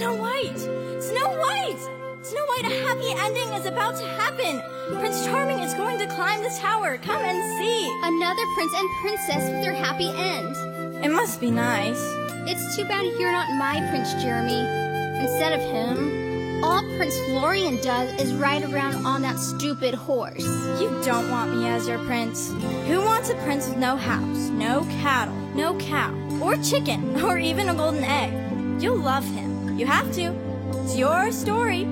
Snow White! Snow White! Snow White, a happy ending is about to happen! Prince Charming is going to climb the tower. Come and see! Another prince and princess with their happy end. It must be nice. It's too bad you're not my Prince Jeremy. Instead of him, all Prince Florian does is ride around on that stupid horse. You don't want me as your prince. Who wants a prince with no house, no cattle, no cow, or chicken, or even a golden egg? You'll love him. You have to. It's your story.